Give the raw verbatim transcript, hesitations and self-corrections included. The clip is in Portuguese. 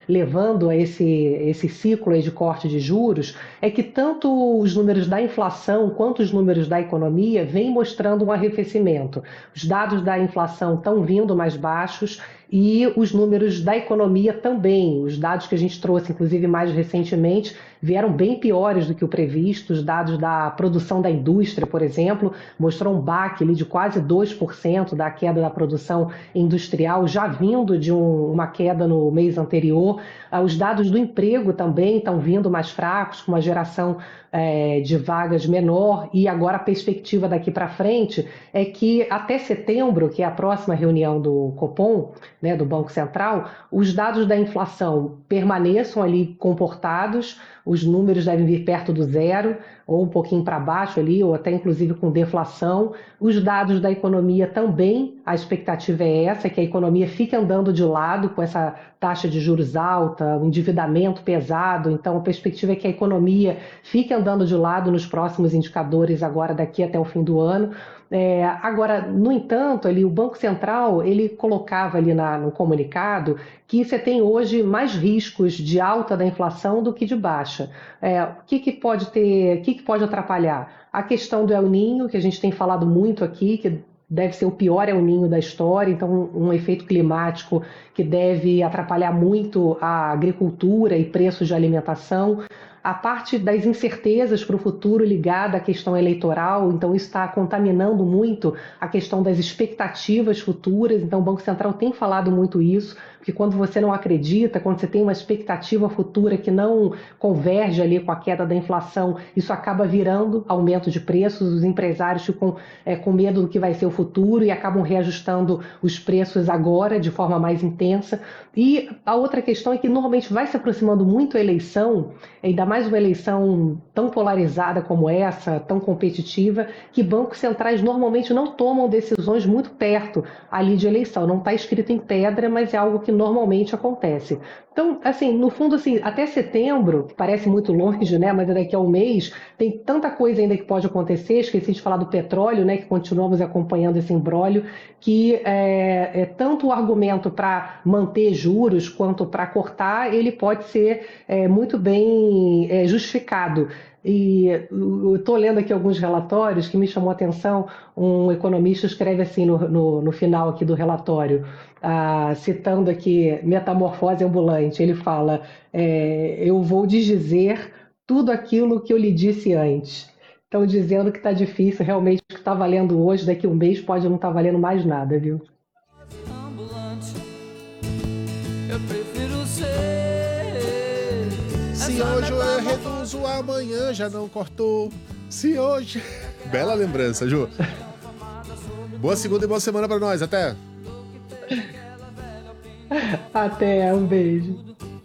levando a esse, esse ciclo aí de corte de juros, é que tanto os números da inflação quanto os números da economia vêm mostrando um arrefecimento. Os dados da inflação estão vindo mais baixos e os números da economia também. Os dados que a gente trouxe, inclusive mais recentemente, vieram bem piores do que o previsto. Os dados da produção da indústria, por exemplo, mostrou um baque ali de quase dois por cento da queda da produção industrial, já vindo de um, uma queda no mês anterior. Ah, os dados do emprego também estão vindo mais fracos, com uma geração é, de vagas menor, e agora a perspectiva daqui para frente é que até setembro, que é a próxima reunião do Copom, né, do Banco Central, os dados da inflação permaneçam ali comportados, os números devem vir perto do zero, ou um pouquinho para baixo ali, ou até inclusive com deflação. Os dados da economia também, a expectativa é essa, que a economia fique andando de lado com essa taxa de juros alta, o endividamento pesado. Então a perspectiva é que a economia fique andando de lado nos próximos indicadores agora daqui até o fim do ano. É, agora, no entanto, ali, o Banco Central ele colocava ali na, no comunicado que você tem hoje mais riscos de alta da inflação do que de baixa. É, o que, que pode ter, o que, que pode atrapalhar? A questão do El Niño, que a gente tem falado muito aqui, que deve ser o pior El Niño da história, então um, um efeito climático que deve atrapalhar muito a agricultura e preços de alimentação. A parte das incertezas para o futuro ligada à questão eleitoral, então isso está contaminando muito a questão das expectativas futuras, então o Banco Central tem falado muito isso, porque quando você não acredita, quando você tem uma expectativa futura que não converge ali com a queda da inflação, isso acaba virando aumento de preços, os empresários ficam é, com medo do que vai ser o futuro e acabam reajustando os preços agora de forma mais intensa. E a outra questão é que normalmente vai se aproximando muito a eleição, ainda mais uma eleição tão polarizada como essa, tão competitiva, que bancos centrais normalmente não tomam decisões muito perto ali de eleição. Não está escrito em pedra, mas é algo que normalmente acontece. Então, assim, no fundo, assim, até setembro, que parece muito longe, né? Mas é daqui a um mês, tem tanta coisa ainda que pode acontecer. Esqueci de falar do petróleo, né? Que continuamos acompanhando esse imbróglio, que é, é tanto o argumento para manter juros quanto para cortar, ele pode ser é, muito bem é, justificado. E eu estou lendo aqui alguns relatórios que me chamou a atenção. Um economista escreve assim no, no, no final aqui do relatório, ah, citando aqui Metamorfose Ambulante, ele fala, é, eu vou desdizer tudo aquilo que eu lhe disse antes. Estão dizendo que está difícil, realmente o que está valendo hoje, daqui a um mês pode não estar valendo mais nada, viu? Ambulante, eu prefiro ser. Se hoje eu reduzo, amanhã já não cortou. Se hoje... Bela lembrança, Ju. Boa segunda e boa semana pra nós. Até. Até, um beijo.